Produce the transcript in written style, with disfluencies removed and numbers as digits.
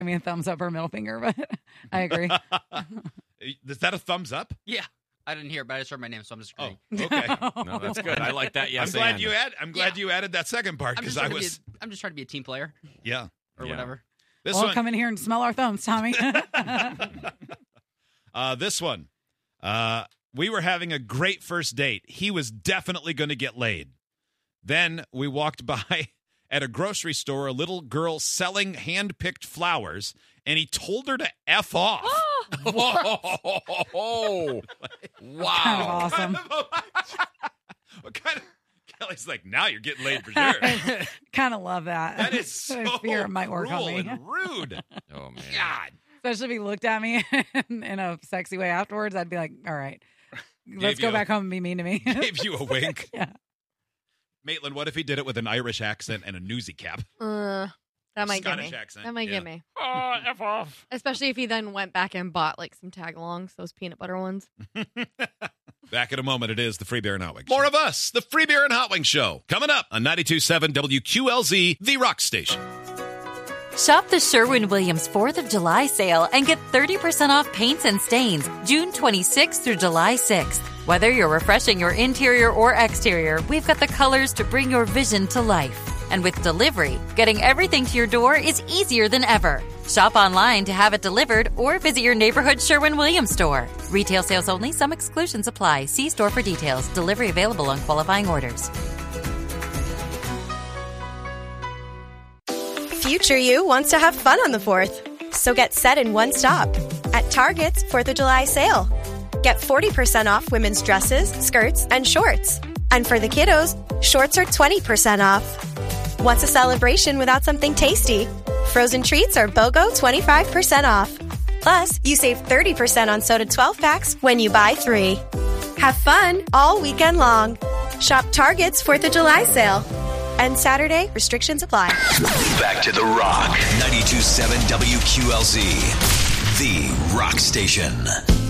give me a thumbs up or middle finger, but I agree. Is that a thumbs up? Yeah. I didn't hear it, but I just heard my name, so I'm just agreeing. Oh, okay. No, that's good. I like that. Yes, I'm glad you added that second part because I'm just trying to be a team player. Yeah. Or whatever. Come in here and smell our thumbs, Tommy. This one. We were having a great first date. He was definitely going to get laid. Then we walked by at a grocery store, a little girl selling hand-picked flowers, and he told her to F off. Whoa. Wow. Kind of awesome. What kind of... Kelly's like, now you're getting laid for sure. Kind of love that. That is so I fear it might work cruel on me. and rude. Oh, man. God. Especially if he looked at me in a sexy way afterwards, I'd be like, all right, let's go back home and be mean to me. Gave you a wink. Yeah. Maitland, what if he did it with an Irish accent and a newsy cap? That might get Scottish me. accent. That might get me. Oh, F off. Especially if he then went back and bought like some tag-alongs, those peanut butter ones. Back in a moment, it is the Free Beer and Hot Wings. More of us, the Free Beer and Hot Wings Show, coming up on 92.7 WQLZ, the Rock Station. Shop the Sherwin-Williams 4th of July sale and get 30% off paints and stains June 26th through July 6th. Whether you're refreshing your interior or exterior, we've got the colors to bring your vision to life. And with delivery, getting everything to your door is easier than ever. Shop online to have it delivered or visit your neighborhood Sherwin-Williams store. Retail sales only. Some exclusions apply. See store for details. Delivery available on qualifying orders. Future you wants to have fun on the 4th. So get set in one stop. At Target's 4th of July sale. Get 40% off women's dresses, skirts, and shorts. And for the kiddos, shorts are 20% off. What's a celebration without something tasty? Frozen treats are BOGO 25% off. Plus, you save 30% on soda 12-packs when you buy 3. Have fun all weekend long. Shop Target's 4th of July sale. And Saturday, restrictions apply. Back to the Rock. 92.7 WQLZ. The Rock Station.